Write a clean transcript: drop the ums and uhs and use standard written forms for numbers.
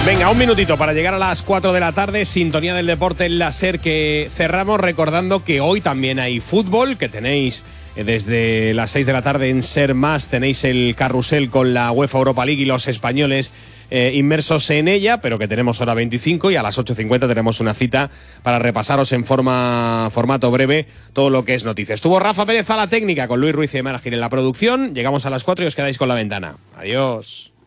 Venga, un minutito para llegar a las 4 de la tarde, sintonía del deporte en la SER, que cerramos recordando que hoy también hay fútbol, que tenéis desde las 6 de la tarde en SER Más, tenéis el carrusel con la UEFA Europa League y los españoles inmersos en ella, pero que tenemos hora 25 y a las 8:50 tenemos una cita para repasaros en formato breve todo lo que es noticias. Estuvo Rafa Pérez a la técnica, con Luis Ruiz y Emma Gil en la producción. Llegamos a las 4 y os quedáis con La Ventana. Adiós.